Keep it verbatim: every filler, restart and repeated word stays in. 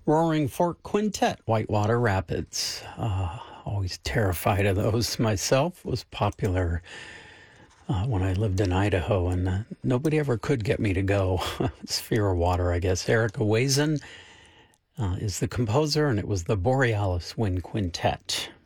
Roaring Fork Quintet, Whitewater Rapids. Uh, always terrified of those myself. Was popular uh, when I lived in Idaho, and uh, nobody ever could get me to go. It's fear of water, I guess. Erica Wazen uh, is the composer, and it was the Borealis Wind Quintet.